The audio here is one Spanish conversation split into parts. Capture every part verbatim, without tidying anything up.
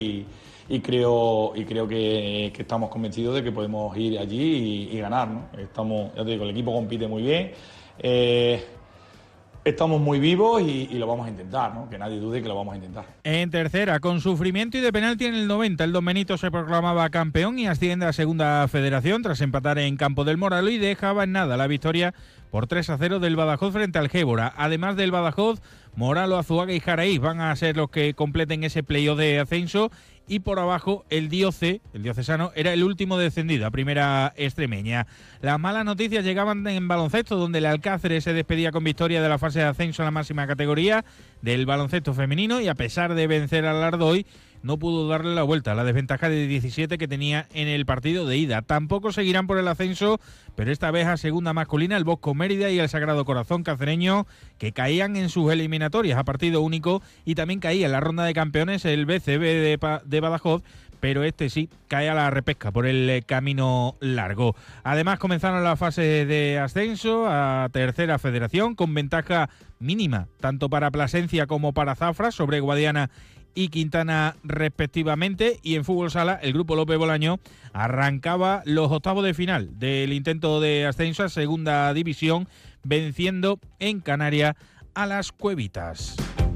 y, y creo y creo que, que estamos convencidos de que podemos ir allí y, y ganar, ¿no? Estamos, ya te digo, el equipo compite muy bien, eh, estamos muy vivos y, y lo vamos a intentar, ¿no? Que nadie dude que lo vamos a intentar. En tercera, con sufrimiento y de penalti en el noventa, el Don Benito se proclamaba campeón y asciende a Segunda Federación tras empatar en campo del Moralo y dejaba en nada la victoria por tres a cero del Badajoz frente al Gébora. Además del Badajoz, Moralo, Azuaga y Jaraíz van a ser los que completen ese playoff de ascenso, y por abajo el Dioce, el diocesano, era el último descendido a primera extremeña. Las malas noticias llegaban en baloncesto, donde el Alcáceres se despedía con victoria de la fase de ascenso a la máxima categoría del baloncesto femenino y a pesar de vencer al Ardoy, no pudo darle la vuelta a la desventaja de diecisiete que tenía en el partido de ida. Tampoco seguirán por el ascenso, pero esta vez a segunda masculina, el Bosco Mérida y el Sagrado Corazón cacereño, que caían en sus eliminatorias a partido único, y también caía en la ronda de campeones el B C B de, de Badajoz, pero este sí cae a la repesca por el camino largo. Además comenzaron la fase de ascenso a tercera federación con ventaja mínima tanto para Plasencia como para Zafra sobre Guadiana y Quintana respectivamente, y en fútbol sala el grupo López Bolaño arrancaba los octavos de final del intento de ascenso a segunda división, venciendo en Canarias a las Cuevitas.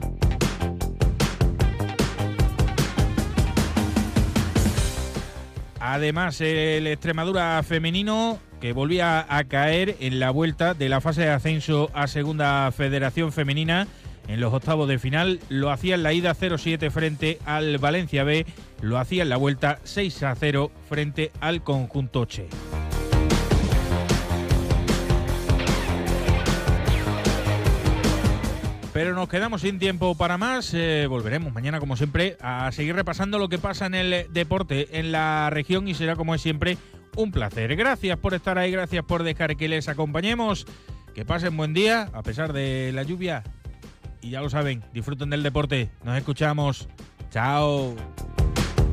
Además, el Extremadura femenino, que volvía a caer en la vuelta de la fase de ascenso a Segunda Federación Femenina en los octavos de final, lo hacía en la ida cero siete frente al Valencia B, lo hacía en la vuelta seis a cero frente al conjunto Che. Pero nos quedamos sin tiempo para más. Eh, volveremos mañana, como siempre, a seguir repasando lo que pasa en el deporte en la región, y será, como es siempre, un placer. Gracias por estar ahí, gracias por dejar que les acompañemos. Que pasen buen día, a pesar de la lluvia. Y ya lo saben, disfruten del deporte. Nos escuchamos. Chao.